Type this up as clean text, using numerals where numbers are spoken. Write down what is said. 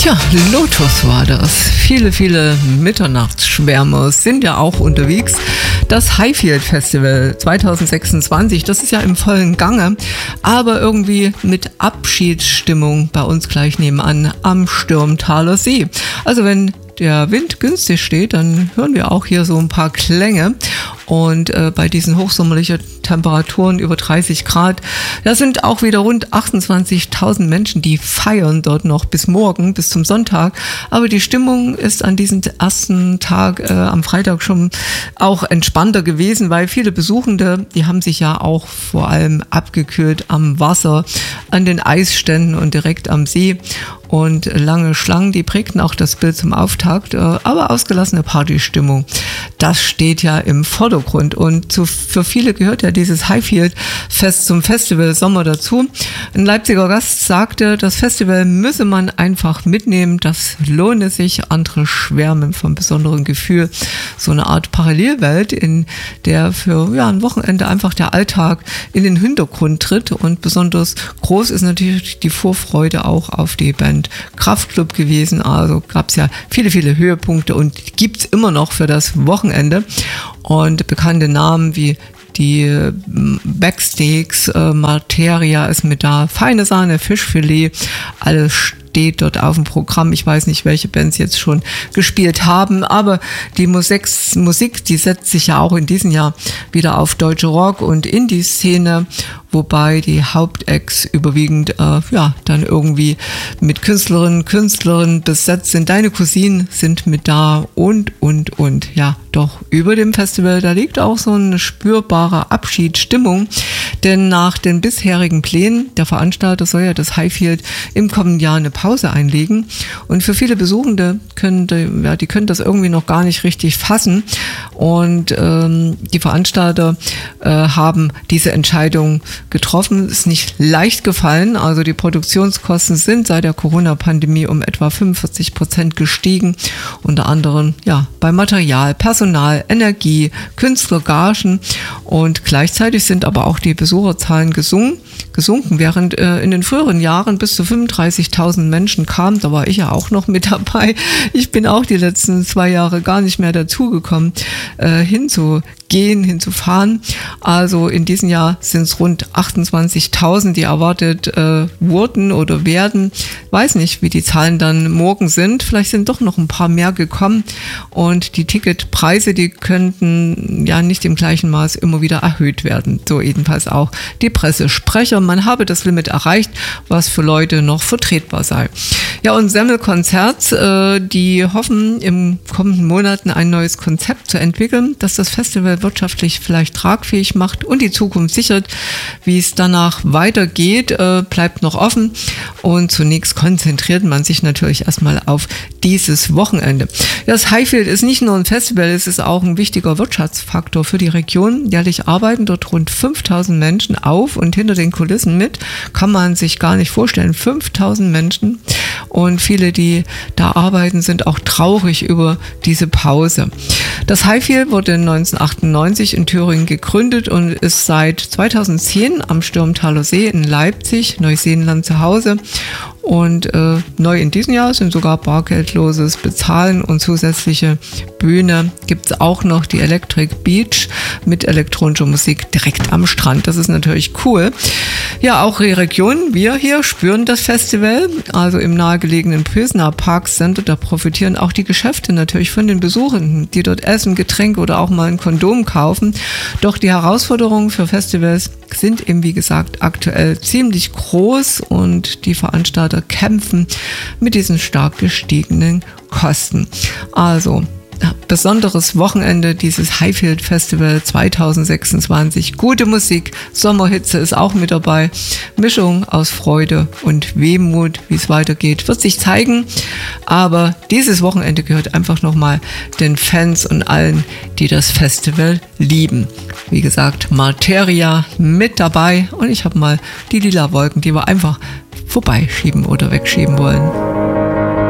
Tja, Lotus war das. Viele Mitternachtsschwärmer sind ja auch unterwegs. Das Highfield Festival 2026, das ist ja im vollen Gange, aber irgendwie mit Abschiedsstimmung bei uns gleich nebenan am Stürmtaler See. Also wenn der Wind günstig steht, dann hören wir auch hier so ein paar Klänge. Und bei diesen hochsommerlichen Temperaturen über 30 Grad, da sind auch wieder rund 28.000 Menschen, die feiern dort noch bis morgen, bis zum Sonntag. Aber die Stimmung ist an diesem ersten Tag am Freitag schon auch entspannter gewesen, weil viele Besuchende, die haben sich ja auch vor allem abgekühlt am Wasser, an den Eisständen und direkt am See. Und lange Schlangen, die prägten auch das Bild zum Auftakt, aber ausgelassene Partystimmung, das steht ja im Vordergrund. Und für viele gehört ja dieses Highfield-Fest zum Festival Sommer dazu. Ein Leipziger Gast sagte, das Festival müsse man einfach mitnehmen, das lohne sich, andere schwärmen vom besonderen Gefühl. So eine Art Parallelwelt, in der für ein Wochenende einfach der Alltag in den Hintergrund tritt. Und besonders groß ist natürlich die Vorfreude auch auf die Band Kraftklub gewesen. Also gab es ja viele Höhepunkte und gibt es immer noch für das Wochenende. Und bekannte Namen wie die Backsteaks, Materia ist mit da, feine Sahne, Fischfilet, alles steht dort auf dem Programm. Ich weiß nicht, welche Bands jetzt schon gespielt haben, aber die Musik, die setzt sich ja auch in diesem Jahr wieder auf deutsche Rock- und Indie-Szene, wobei die Hauptacts überwiegend dann irgendwie mit Künstlerinnen besetzt sind. Deine Cousinen sind mit da und. Ja, doch über dem Festival, da liegt auch so eine spürbare Abschiedsstimmung, denn nach den bisherigen Plänen, der Veranstalter soll ja das Highfield im kommenden Jahr eine Pause einlegen und für viele Besuchende können das irgendwie noch gar nicht richtig fassen und die Veranstalter haben diese Entscheidung getroffen, ist nicht leicht gefallen, also die Produktionskosten sind seit der Corona-Pandemie um etwa 45% gestiegen, unter anderem bei Material, Personal, Energie, Künstlergagen und gleichzeitig sind aber auch die Besucherzahlen gesunken, während in den früheren Jahren bis zu 35.000 Menschen kamen, da war ich ja auch noch mit dabei. Ich bin auch die letzten 2 Jahre gar nicht mehr dazugekommen, hinzufahren. Also in diesem Jahr sind es rund 28.000, die erwartet wurden oder werden. Weiß nicht, wie die Zahlen dann morgen sind. Vielleicht sind doch noch ein paar mehr gekommen und die Ticketpreise, die könnten ja nicht im gleichen Maß immer wieder erhöht werden. So jedenfalls auch die Pressesprecher. Man habe das Limit erreicht, was für Leute noch vertretbar sei. Ja, und Semmelkonzerts, die hoffen im kommenden Monaten ein neues Konzept zu entwickeln, das das Festival wirtschaftlich vielleicht tragfähig macht und die Zukunft sichert. Wie es danach weitergeht, bleibt noch offen und zunächst konzentriert man sich natürlich erstmal auf dieses Wochenende. Das Highfield ist nicht nur ein Festival, es ist auch ein wichtiger Wirtschaftsfaktor für die Region. Jährlich arbeiten dort rund 5.000 Menschen auf und hinter den Kulissen mit. Kann man sich gar nicht vorstellen. 5.000 Menschen und viele, die da arbeiten, sind auch traurig über diese Pause. Das Highfield wurde 1998 in Thüringen gegründet und ist seit 2010 am Stürmtaler See in Leipzig, Neuseeland zu Hause. Und neu in diesem Jahr sind sogar bargeldloses Bezahlen und zusätzliche Bühne. Gibt es auch noch die Electric Beach mit elektronischer Musik direkt am Strand. Das ist natürlich cool. Ja, auch die Region, wir hier spüren das Festival. Also im nahegelegenen Pilsner Park Center, da profitieren auch die Geschäfte natürlich von den Besuchenden, die dort essen, Getränke oder auch mal ein Kondom kaufen. Doch die Herausforderungen für Festivals sind eben, wie gesagt, aktuell ziemlich groß und die Veranstalter kämpfen mit diesen stark gestiegenen Kosten. Also besonderes Wochenende, dieses Highfield Festival 2026. Gute Musik, Sommerhitze ist auch mit dabei. Mischung aus Freude und Wehmut, wie es weitergeht, wird sich zeigen. Aber dieses Wochenende gehört einfach nochmal den Fans und allen, die das Festival lieben. Wie gesagt, Materia mit dabei und ich habe mal die lila Wolken, die wir einfach vorbeischieben oder wegschieben wollen.